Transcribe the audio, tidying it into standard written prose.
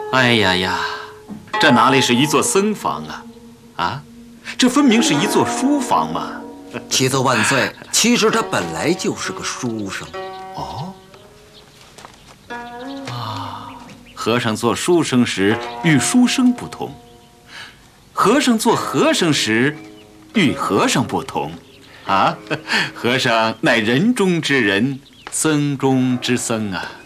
哎呀呀，这哪里是一座僧房啊？啊，这分明是一座书房嘛！ 启奏万岁，其实他本来就是个书生。 哦，和尚做书生时与书生不同，和尚做和尚时与和尚不同。啊，和尚乃人中之人，僧中之僧啊！